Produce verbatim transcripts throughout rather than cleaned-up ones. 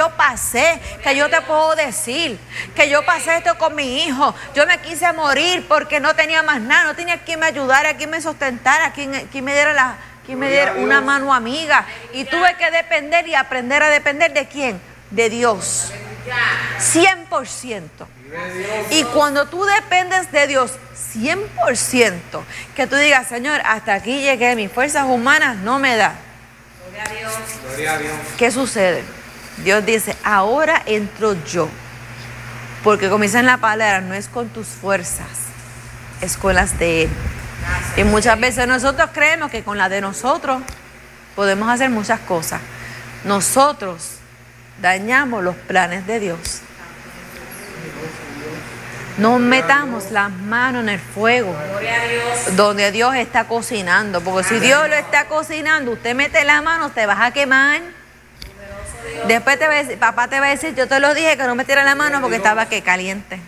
yo pasé, que yo te puedo decir, que yo pasé esto con mi hijo. Yo me quise morir porque no tenía más nada, no tenía quien me ayudara, quien me sustentara, quien, quien me diera la, quien me diera una mano amiga. Y tuve que depender y aprender a depender ¿de quién? De Dios. cien por ciento. Y cuando tú dependes de Dios cien por ciento, que tú digas, Señor, hasta aquí llegué, mis fuerzas humanas no me dan. Gloria a Dios. Gloria a Dios. ¿Qué sucede? Dios dice, ahora entro yo. Porque como dice en la palabra, no es con tus fuerzas, es con las de Él. Y muchas veces nosotros creemos que con las de nosotros podemos hacer muchas cosas. Nosotros dañamos los planes de Dios. No metamos las manos en el fuego donde Dios está cocinando, porque si Dios lo está cocinando, usted mete la mano, te vas a quemar. Después te va a decir, papá te va a decir, yo te lo dije que no metiera la mano porque estaba que caliente.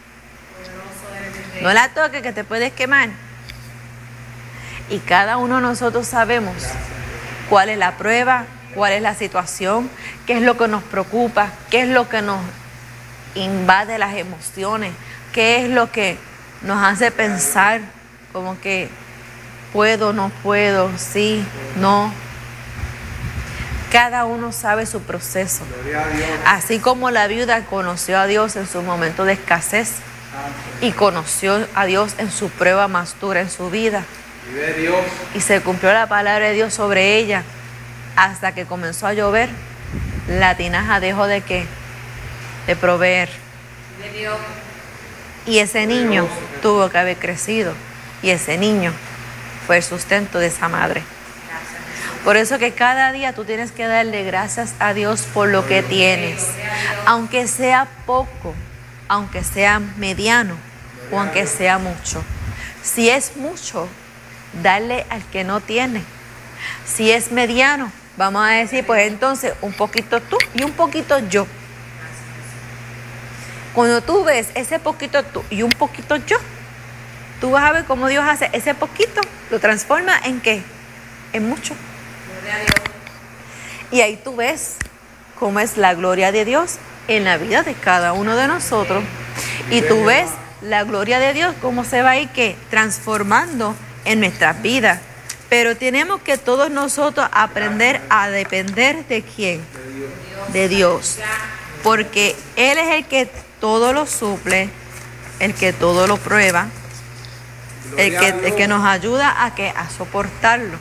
No la toques que te puedes quemar. Y cada uno de nosotros sabemos cuál es la prueba, cuál es la situación, qué es lo que nos preocupa, qué es lo que nos invade las emociones, qué es lo que nos hace pensar como que puedo, no puedo, sí, no. Cada uno sabe su proceso. Así como la viuda conoció a Dios en su momento de escasez y conoció a Dios en su prueba más dura en su vida. Y se cumplió la palabra de Dios sobre ella hasta que comenzó a llover. La tinaja dejó de qué? De proveer. Y ese niño tuvo que haber crecido. Y ese niño fue el sustento de esa madre. Por eso que cada día tú tienes que darle gracias a Dios por lo que tienes. Aunque sea poco, aunque sea mediano o aunque sea mucho. Si es mucho, dale al que no tiene. Si es mediano, vamos a decir, pues entonces un poquito tú y un poquito yo. Cuando tú ves ese poquito tú y un poquito yo, tú vas a ver cómo Dios hace ese poquito, lo transforma en ¿qué? En mucho. Y ahí tú ves cómo es la gloria de Dios en la vida de cada uno de nosotros. Y tú ves la gloria de Dios cómo se va a ir ¿qué? Transformando en nuestras vidas. Pero tenemos que todos nosotros aprender a depender ¿de quién? De Dios. Porque Él es el que todo lo suple, el que todo lo prueba, el que, el que nos ayuda a, que, a soportarlo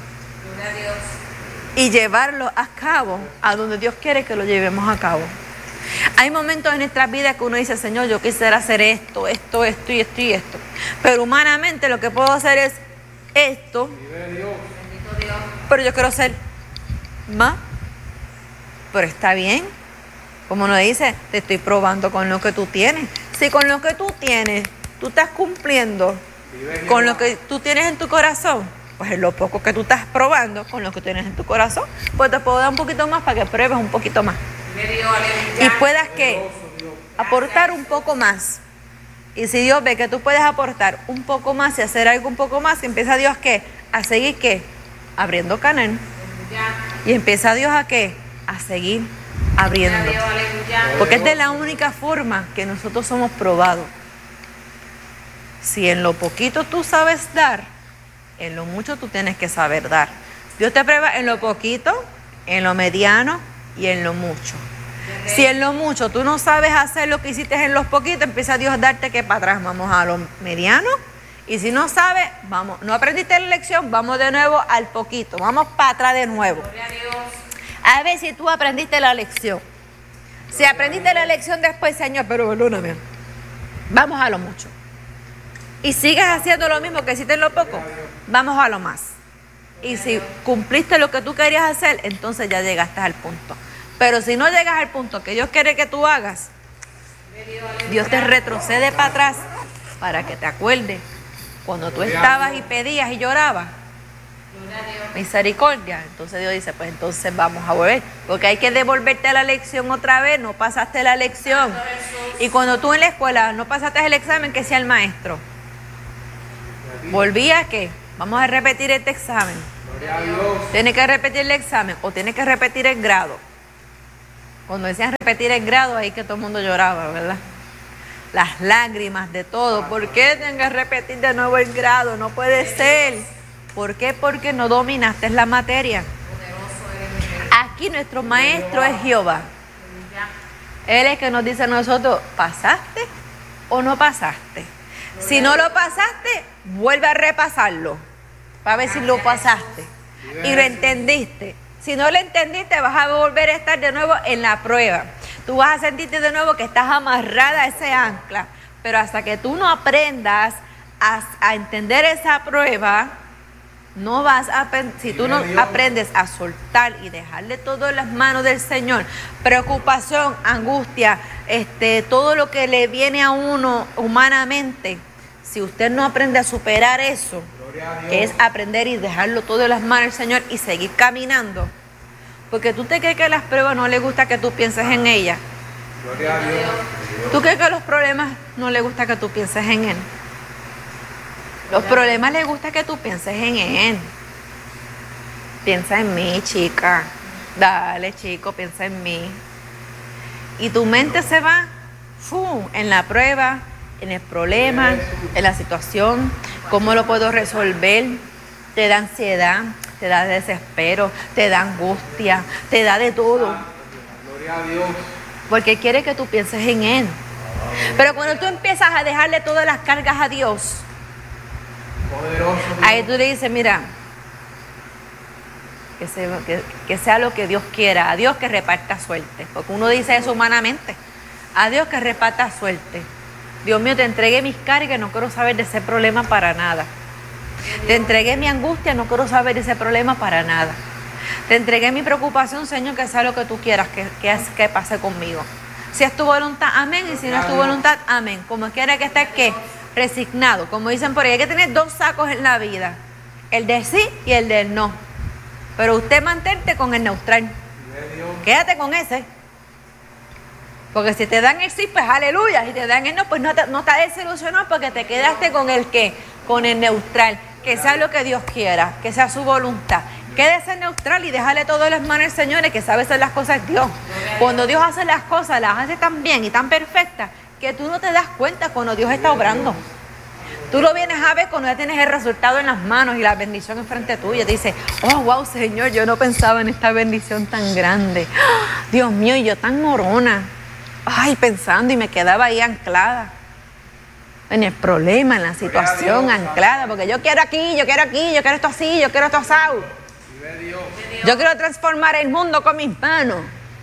y llevarlo a cabo a donde Dios quiere que lo llevemos a cabo. Hay momentos en nuestras vidas que uno dice, Señor, yo quisiera hacer esto, esto, esto y esto y esto. Pero humanamente lo que puedo hacer es esto, pero yo quiero hacer más. Pero está bien. Como nos dice, te estoy probando con lo que tú tienes. Si con lo que tú tienes, tú estás cumpliendo con lo que tú tienes en tu corazón, pues es lo poco que tú estás probando con lo que tienes en tu corazón, pues te puedo dar un poquito más para que pruebes un poquito más. Y puedas que aportar un poco más. Y si Dios ve que tú puedes aportar un poco más y hacer algo un poco más, empieza Dios ¿qué? A seguir ¿qué? Abriendo canal. Y empieza Dios a ¿qué? A seguir abriendo. Porque es de la única forma que nosotros somos probados. Si en lo poquito tú sabes dar, en lo mucho tú tienes que saber dar. Dios te prueba en lo poquito, en lo mediano y en lo mucho. Si en lo mucho tú no sabes hacer lo que hiciste en los poquitos, empieza Dios a darte que para atrás. Vamos a lo mediano. Y si no sabes, vamos, no aprendiste la lección, vamos de nuevo al poquito. Vamos para atrás de nuevo. A ver si tú aprendiste la lección. Si aprendiste la lección después, Señor, pero perdóname, vamos a lo mucho. Y sigues haciendo lo mismo que hiciste en lo poco, vamos a lo más. Y si cumpliste lo que tú querías hacer, entonces ya llegaste al punto. Pero si no llegas al punto que Dios quiere que tú hagas, Dios te retrocede para atrás para que te acuerdes cuando tú estabas y pedías y llorabas. Misericordia. Entonces Dios dice, pues entonces vamos a volver, porque hay que devolverte a la lección otra vez. No pasaste la lección. Y cuando tú en la escuela no pasaste el examen, que sea el maestro, volví a qué, vamos a repetir este examen. Tienes que repetir el examen o tienes que repetir el grado. Cuando decían repetir el grado, ahí que todo el mundo lloraba, ¿verdad? Las lágrimas de todo. ¿Por qué tengo que repetir de nuevo el grado? No puede ser. ¿Por qué? Porque no dominaste la materia. Aquí nuestro maestro es Jehová. Él es que nos dice a nosotros, ¿pasaste o no pasaste? Si no lo pasaste, vuelve a repasarlo para ver si lo pasaste y lo entendiste. Si no lo entendiste, vas a volver a estar de nuevo en la prueba. Tú vas a sentirte de nuevo que estás amarrada a ese ancla. Pero hasta que tú no aprendas a, a entender esa prueba, no vas a, si tú no aprendes a soltar y dejarle todo en las manos del Señor, preocupación, angustia, este, todo lo que le viene a uno humanamente, si usted no aprende a superar eso, que es aprender y dejarlo todo en las manos del Señor y seguir caminando, porque tú te crees que las pruebas no le gusta que tú pienses en ellas. Gloria a Dios. ¿Tú crees que los problemas no le gusta que tú pienses en Él? Los problemas le gusta que tú pienses en Él. Piensa en mí, chica. Dale, chico, piensa en mí. Y tu mente se va ¡fum! En la prueba, en el problema, en la situación. ¿Cómo lo puedo resolver? Te da ansiedad, te da desespero, te da angustia, te da de todo. Gloria a Dios. Porque quiere que tú pienses en Él. Pero cuando tú empiezas a dejarle todas las cargas a Dios, Poderoso Dios. ahí tú le dices, mira, que sea, que, que sea lo que Dios quiera, a Dios que reparta suerte. Porque uno dice eso humanamente, a Dios que reparta suerte. Dios mío, te entregué mis cargas, no quiero saber de ese problema para nada. Te entregué mi angustia, no quiero saber de ese problema para nada. Te entregué mi preocupación, Señor, que sea lo que tú quieras que, que, que pase conmigo. Si es tu voluntad, amén, y si no es tu voluntad, amén. Como quiera que estés, ¿qué? Resignado. Como dicen por ahí, hay que tener dos sacos en la vida, el de sí y el del no. Pero usted mantente con el neutral. Quédate con ese. Porque si te dan el sí, pues aleluya. Si te dan el no, pues no, te, no estás desilusionado porque te quedaste con el qué, con el neutral. Que sea lo que Dios quiera, que sea su voluntad. Quédese neutral y déjale todo en las manos al Señor, que sabe hacer las cosas Dios. Cuando Dios hace las cosas, las hace tan bien y tan perfectas que tú no te das cuenta cuando Dios está obrando. Tú lo vienes a ver cuando ya tienes el resultado en las manos y la bendición enfrente tuya. Te dices, oh, wow, Señor, yo no pensaba en esta bendición tan grande. ¡Oh, Dios mío, y yo tan morona! Ay, pensando y me quedaba ahí anclada. En el problema, en la situación, anclada. Porque yo quiero aquí, yo quiero aquí, yo quiero esto así, yo quiero esto asado. Yo quiero transformar el mundo con mis manos.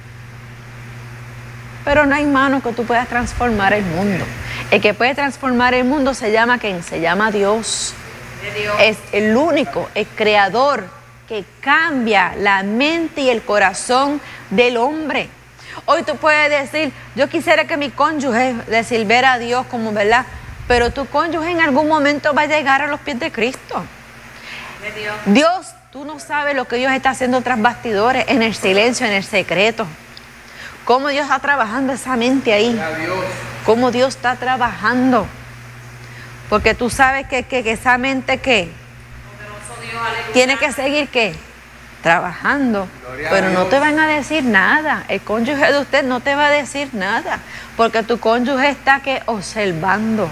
Pero no hay manos que tú puedas transformar el mundo. El que puede transformar el mundo se llama ¿quién? Se llama Dios. Es el único, el creador que cambia la mente y el corazón del hombre. Hoy tú puedes decir, yo quisiera que mi cónyuge, decir, ver a Dios como, ¿verdad? Pero tu cónyuge en algún momento va a llegar a los pies de Cristo. Dios. Dios, tú no sabes lo que Dios está haciendo tras bastidores, en el silencio, en el secreto. Cómo Dios está trabajando esa mente ahí. Cómo Dios está trabajando. Porque tú sabes que, que, que esa mente, ¿qué? Tiene que seguir, ¿qué? Trabajando. Pero no te van a decir nada. El cónyuge de usted no te va a decir nada. Porque tu cónyuge está, ¿qué? Observando.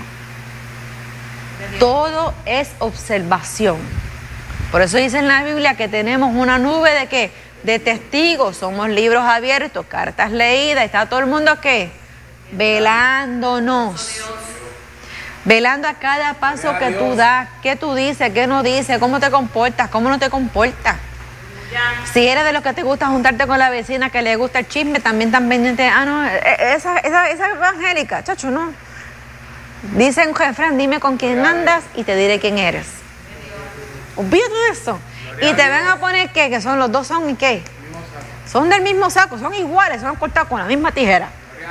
Todo es observación. Por eso dice en la Biblia que tenemos una nube de ¿qué? De testigos. Somos libros abiertos, cartas leídas. Está todo el mundo ¿qué? Velándonos. Velando a cada paso que tú das. ¿Qué tú dices? ¿Qué no dices? ¿Cómo te comportas? ¿Cómo no te comportas? Si eres de los que te gusta juntarte con la vecina que le gusta el chisme, también están pendientes. Ah, no, esa, esa, esa evangélica, chacho, no. Dice un refrán, dime con quién andas y te diré quién eres. Olvídate de eso. Y te van a poner ¿qué? Que son los dos son ¿y qué? Son del mismo saco, son iguales, son cortados con la misma tijera.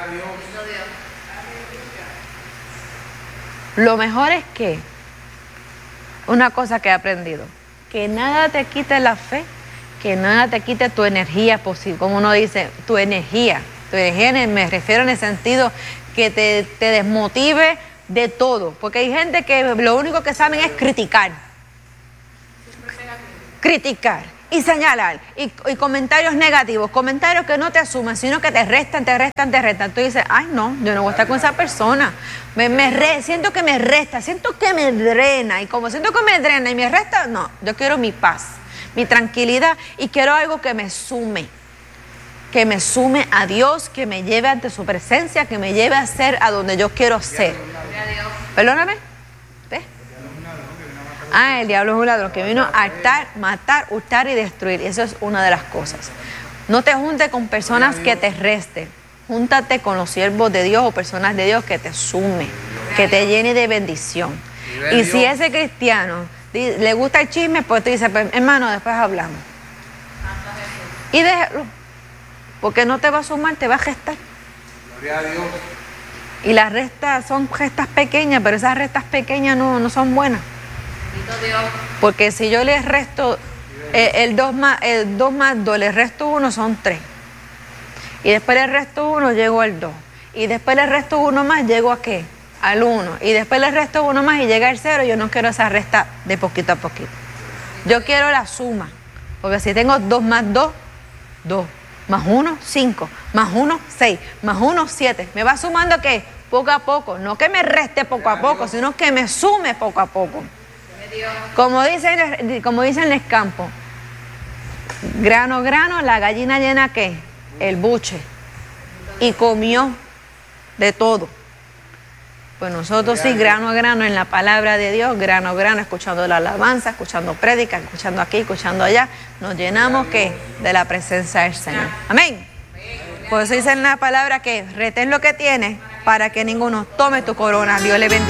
Lo mejor es que, una cosa que he aprendido, que nada te quite la fe, que nada te quite tu energía posible, como uno dice, tu energía, tu energía me refiero en el sentido que te, te desmotive de todo, porque hay gente que lo único que saben es criticar, criticar, y señalar, y, y comentarios negativos, comentarios que no te asuman, sino que te restan, te restan, te restan. Tú dices, ay no, yo no voy a estar con esa persona. Me, me re, siento que me resta, siento que me drena, y como siento que me drena y me resta, no, yo quiero mi paz, mi tranquilidad, y quiero algo que me sume, que me sume a Dios, que me lleve ante su presencia, que me lleve a ser a donde yo quiero ser. Perdóname. ¿Ves? Ah, el diablo es un ladrón que vino a hartar, matar, hurtar y destruir. Eso es una de las cosas. No te juntes con personas que te resten. Júntate con los siervos de Dios o personas de Dios que te sumen, que te llene de bendición. Y si ese cristiano le gusta el chisme, pues tú dices, hermano, después hablamos. Y déjalo. Porque no te va a sumar, te va a gestar. Gloria a Dios. Y las restas son gestas pequeñas, pero esas restas pequeñas no, no son buenas. Porque si yo les resto eh, el dos más el dos más dos, le resto uno, son tres. Y después le resto uno, llego al dos. Y después le resto uno más, llego a qué? Al uno. Y después le resto uno más y llega al cero. Yo no quiero esa resta de poquito a poquito. Yo quiero la suma. Porque si tengo dos más dos, dos. Más uno, cinco. Más uno, seis. Más uno, siete. ¿Me va sumando qué? Poco a poco. No que me reste poco a poco, sino que me sume poco a poco. Como dicen, como dicen en el campo, grano, grano, la gallina llena ¿qué? El buche. Y comió de todo. Pues nosotros sí, grano a grano en la palabra de Dios, grano a grano, escuchando la alabanza, escuchando prédica, escuchando aquí, escuchando allá, nos llenamos ¿qué? De la presencia del Señor. Amén. Por eso dice en la palabra que retén lo que tienes para que ninguno tome tu corona. Dios le bendiga.